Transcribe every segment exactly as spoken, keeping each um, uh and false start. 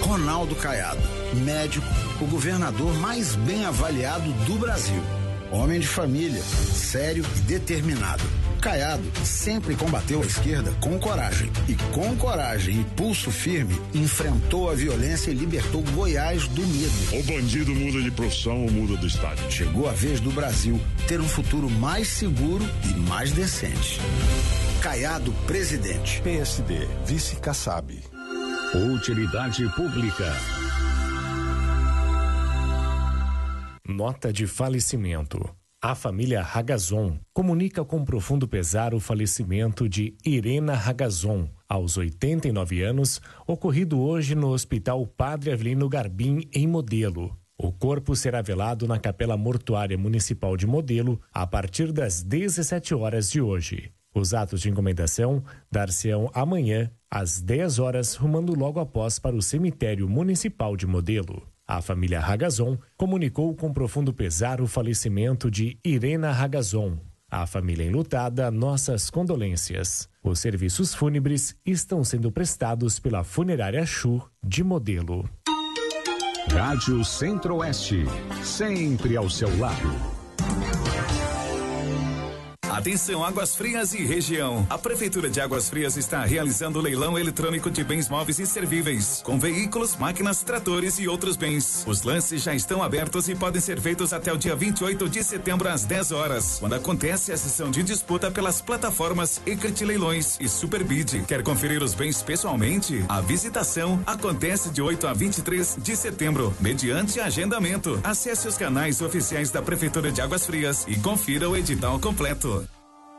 Ronaldo Caiado, médico, o governador mais bem avaliado do Brasil. Homem de família, sério e determinado. Caiado sempre combateu a esquerda com coragem. E com coragem e pulso firme, enfrentou a violência e libertou Goiás do medo. O bandido muda de profissão ou muda do estado. Chegou a vez do Brasil ter um futuro mais seguro e mais decente. Caiado, presidente. P S D, vice Kassab. Utilidade pública. Nota de falecimento. A família Ragazon comunica com profundo pesar o falecimento de Irena Ragazon, aos oitenta e nove anos, ocorrido hoje no Hospital Padre Avelino Garbim, em Modelo. O corpo será velado na Capela Mortuária Municipal de Modelo a partir das dezessete horas de hoje. Os atos de encomendação dar-se-ão amanhã, às dez horas, rumando logo após para o Cemitério Municipal de Modelo. A família Ragazon comunicou com profundo pesar o falecimento de Irena Ragazon. À família enlutada, nossas condolências. Os serviços fúnebres estão sendo prestados pela Funerária Chu de Modelo. Rádio Centro-Oeste, sempre ao seu lado. Atenção, Águas Frias e região. A Prefeitura de Águas Frias está realizando leilão eletrônico de bens móveis e servíveis, com veículos, máquinas, tratores e outros bens. Os lances já estão abertos e podem ser feitos até o dia vinte e oito de setembro às dez horas, quando acontece a sessão de disputa pelas plataformas Ecrit Leilões e Superbid. Quer conferir os bens pessoalmente? A visitação acontece de oito a vinte e três de setembro, mediante agendamento. Acesse os canais oficiais da Prefeitura de Águas Frias e confira o edital completo.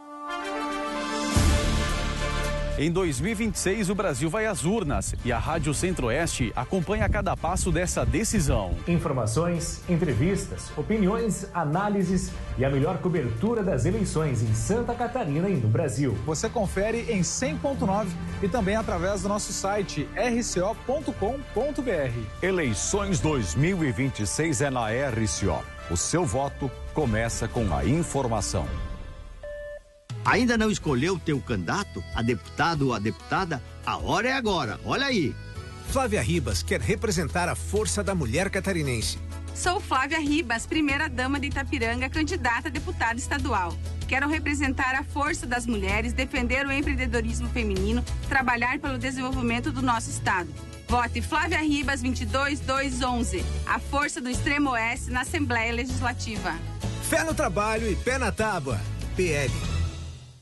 Em dois mil e vinte e seis, o Brasil vai às urnas e a Rádio Centro-Oeste acompanha cada passo dessa decisão. Informações, entrevistas, opiniões, análises e a melhor cobertura das eleições em Santa Catarina e no Brasil. Você confere em cem ponto nove e também através do nosso site r c o ponto com ponto b r. Eleições dois mil e vinte e seis é na R C O. O seu voto começa com a informação. Ainda não escolheu o teu candidato, a deputado ou a deputada? A hora é agora, olha aí. Flávia Ribas quer representar a força da mulher catarinense. Sou Flávia Ribas, primeira-dama de Itapiranga, candidata a deputada estadual. Quero representar a força das mulheres, defender o empreendedorismo feminino, trabalhar pelo desenvolvimento do nosso estado. Vote Flávia Ribas vinte e dois mil duzentos e onze, a força do Extremo Oeste na Assembleia Legislativa. Fé no trabalho e pé na tábua. P L.